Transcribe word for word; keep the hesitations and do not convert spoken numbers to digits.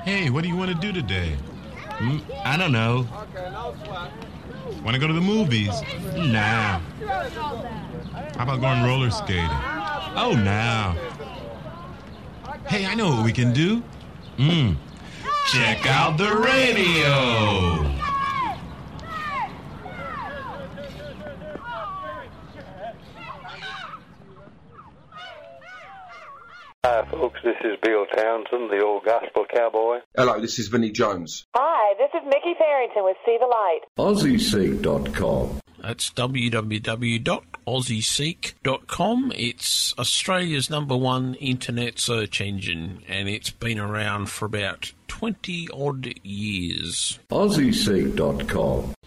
Hey, what do you want to do today? Hmm? I don't know. Want to go to the movies? Nah. How about going roller skating? Oh, nah. Hey, I know what we can do. Mm. Check out the radio. Hi, folks. This is Bill Townsend, the old gospel cowboy. Hello, this is Vinnie Jones. Hi, this is Mickey Farrington with See the Light. Aussie Seek dot com. That's w w w dot aussie seek dot com. It's Australia's number one internet search engine, and it's been around for about twenty odd years. Aussie Seek dot com.